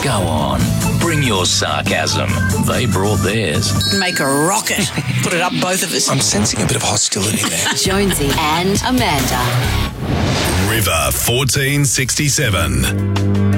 Go on, bring your sarcasm. They brought theirs. Make a rocket. Put it up both of us. I'm sensing a bit of hostility there. Jonesy and Amanda. River 1467.